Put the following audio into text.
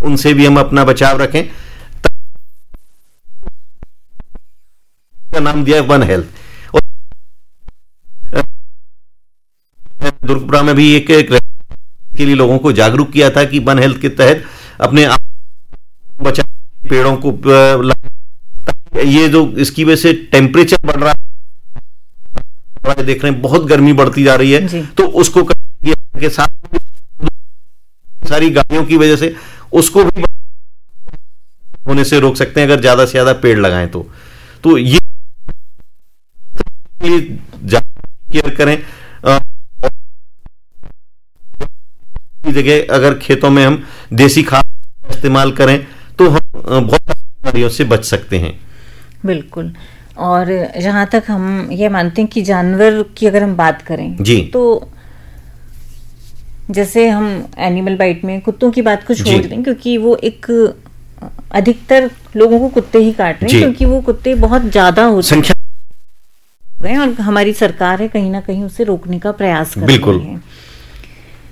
उनसे भी हम अपना बचाव रखें। का नाम दिया है वन हेल्थ। और दुर्गपुरा में भी एक के लिए लोगों को जागरूक किया था कि वन हेल्थ के तहत अपने आप बचा पेड़ों को ये जो इसकी वजह से टेम्परेचर बढ़ रहा है, देख रहे हैं बहुत गर्मी बढ़ती जा रही है, तो उसको के साथ सारी गाड़ियों की वजह से उसको भी होने से रोक सकते हैं अगर ज्यादा से ज्यादा पेड़ लगाएं तो ये केयर करें। जगह अगर खेतों में हम देसी खाद इस्तेमाल करें तो हम बहुत सारी बीमारियों से बच सकते हैं। बिल्कुल। और जहाँ तक हम ये मानते हैं कि जानवर की अगर हम बात करें जी, तो जैसे हम एनिमल बाइट में कुत्तों की बात को छोड़ दें, क्योंकि वो एक अधिकतर लोगों को कुत्ते ही काट रहे हैं, क्योंकि वो कुत्ते बहुत ज्यादा होते हैं और हमारी सरकार है कहीं ना कहीं उसे रोकने का प्रयास कर रही है।